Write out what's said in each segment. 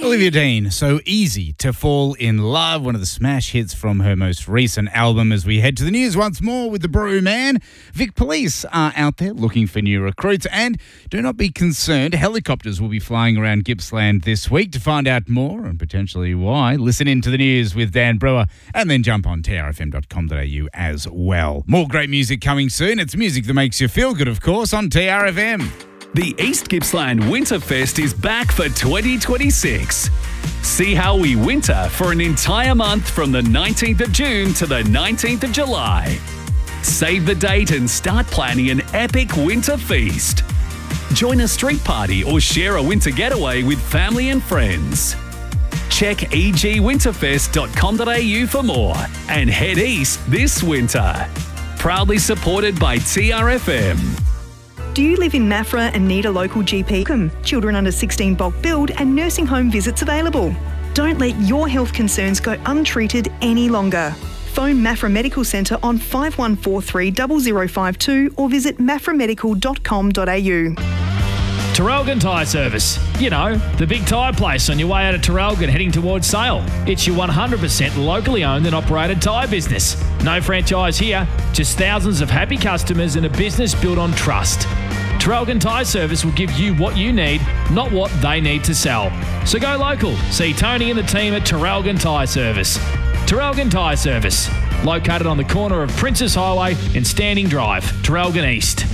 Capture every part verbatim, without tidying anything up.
Olivia Dean, So Easy to Fall in Love, one of the smash hits from her most recent album. As we head to the news once more with the Brew Man, Vic Police are out there looking for new recruits, and do not be concerned, helicopters will be flying around Gippsland this week. To find out more and potentially why, listen in to the news with Dan Brewer and then jump on t r f m dot com dot a u as well. More great music coming soon. It's music that makes you feel good, of course, on T R F M. The East Gippsland Winterfest is back for twenty twenty-six. See how we winter for an entire month from the nineteenth of June to the nineteenth of July. Save the date and start planning an epic winter feast. Join a street party or share a winter getaway with family and friends. Check e g winterfest dot com dot a u for more and head east this winter. Proudly supported by T R F M. Do you live in Maffra and need a local G P? Children under sixteen bulk billed and nursing home visits available. Don't let your health concerns go untreated any longer. Phone Maffra Medical Centre on five one four three zero zero five two or visit maffra medical dot com dot a u. Terrelgan Tyre Service. You know, the big tyre place on your way out of Terrelgan heading towards Sale. It's your one hundred percent locally owned and operated tyre business. No franchise here, just thousands of happy customers and a business built on trust. Terrelgan Tyre Service will give you what you need, not what they need to sell. So go local. See Tony and the team at Terrelgan Tyre Service. Terrelgan Tyre Service, located on the corner of Princess Highway and Standing Drive, Terrelgan East.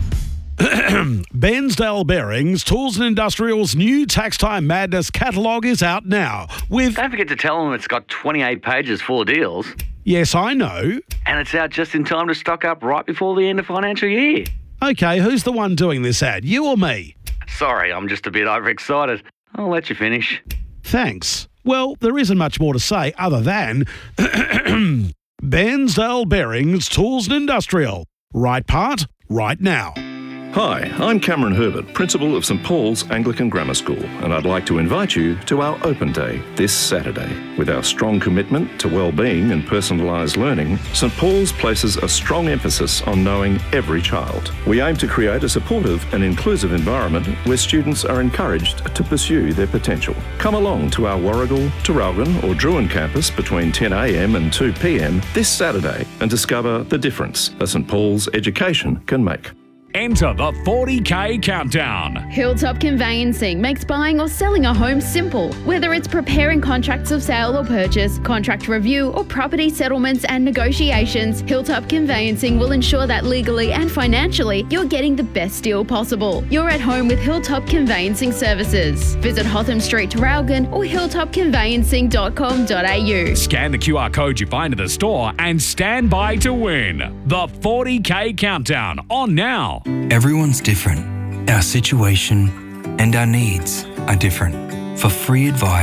Bairnsdale Bearings, Tools and Industrial's new Tax Time Madness catalogue is out now with... Don't forget to tell them it's got twenty-eight pages full of deals. Yes, I know. And it's out just in time to stock up right before the end of financial year. Okay, who's the one doing this ad, you or me? Sorry, I'm just a bit overexcited. I'll let you finish. Thanks. Well, there isn't much more to say other than... Bairnsdale Bearings, Tools and Industrial. Right part, right now. Hi, I'm Cameron Herbert, Principal of St Paul's Anglican Grammar School, and I'd like to invite you to our Open Day this Saturday. With our strong commitment to well-being and personalised learning, St Paul's places a strong emphasis on knowing every child. We aim to create a supportive and inclusive environment where students are encouraged to pursue their potential. Come along to our Warragul, Terrelgan or Druin campus between ten a m and two p m this Saturday and discover the difference a St Paul's education can make. Enter the forty K Countdown. Hilltop Conveyancing makes buying or selling a home simple. Whether it's preparing contracts of sale or purchase, contract review, or property settlements and negotiations, Hilltop Conveyancing will ensure that legally and financially you're getting the best deal possible. You're at home with Hilltop Conveyancing Services. Visit Hotham Street, Terrelgan or hilltop conveyancing dot com dot a u. Scan the Q R code you find at the store and stand by to win. The forty K Countdown on now. Everyone's different. Our situation and our needs are different. For free advice,